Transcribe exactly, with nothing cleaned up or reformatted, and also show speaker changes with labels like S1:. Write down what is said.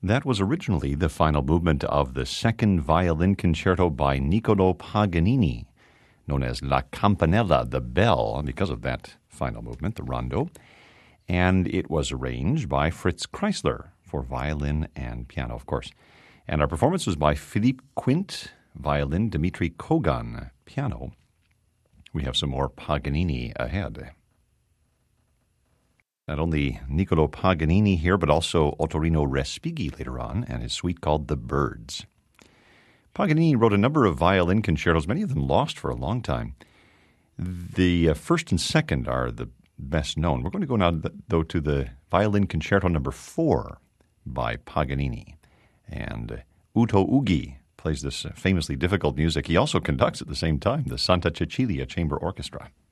S1: That was originally the final movement of the second violin concerto by Niccolò Paganini, known as La Campanella, the bell, because of that final movement, the rondo. And it was arranged by Fritz Kreisler for violin and piano, of course. And our performance was by Philippe Quint, violin, Dmitri Kogan, piano. We have some more Paganini ahead. Not only Niccolò Paganini here, but also Ottorino Respighi later on, and his suite called The Birds. Paganini wrote a number of violin concertos, many of them lost for a long time. The uh, first and second are the best known. We're going to go now, though, to the violin concerto number four by Paganini. And uh, Uto Ughi plays this uh, famously difficult music. He also conducts at the same time the Santa Cecilia Chamber Orchestra.